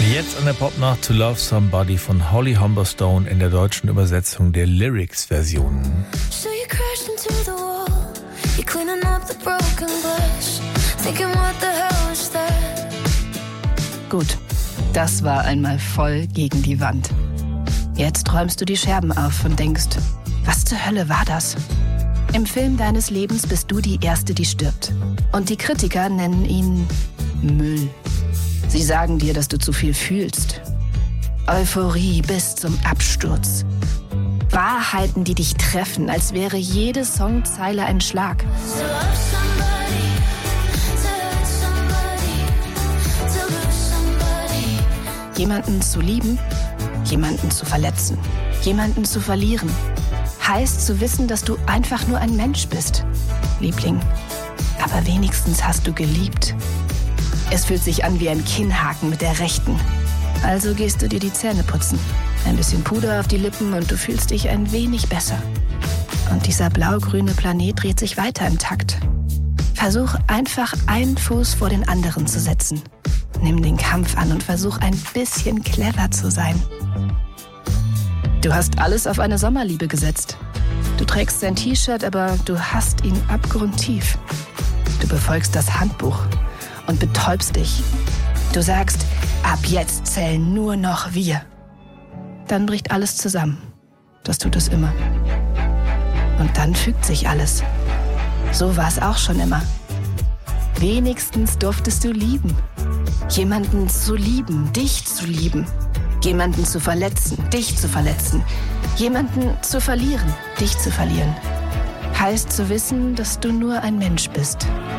Jetzt an der Popnacht To Love Somebody von Holly Humberstone in der deutschen Übersetzung der Lyrics-Version. So you crashed into the wall, you're cleaning up the broken glass, thinking what the hell is that? Gut, das war einmal voll gegen die Wand. Jetzt räumst du die Scherben auf und denkst, was zur Hölle war das? Im Film deines Lebens bist du die Erste, die stirbt. Und die Kritiker nennen ihn Müll. Sie sagen dir, dass du zu viel fühlst. Euphorie bis zum Absturz. Wahrheiten, die dich treffen, als wäre jede Songzeile ein Schlag. To love somebody, to hurt somebody, to lose somebody. Jemanden zu lieben, jemanden zu verletzen, jemanden zu verlieren. Heißt zu wissen, dass du einfach nur ein Mensch bist. Liebling, aber wenigstens hast du geliebt. Es fühlt sich an wie ein Kinnhaken mit der rechten. Also gehst du dir die Zähne putzen. Ein bisschen Puder auf die Lippen und du fühlst dich ein wenig besser. Und dieser blau-grüne Planet dreht sich weiter im Takt. Versuch einfach einen Fuß vor den anderen zu setzen. Nimm den Kampf an und versuch ein bisschen clever zu sein. Du hast alles auf eine Sommerliebe gesetzt. Du trägst sein T-Shirt, aber du hasst ihn abgrundtief. Du befolgst das Handbuch und betäubst dich. Du sagst, ab jetzt zählen nur noch wir. Dann bricht alles zusammen. Das tut es immer. Und dann fügt sich alles. So war es auch schon immer. Wenigstens durftest du lieben. Jemanden zu lieben, dich zu lieben. Jemanden zu verletzen, dich zu verletzen. Jemanden zu verlieren, dich zu verlieren. Heißt zu wissen, dass du nur ein Mensch bist.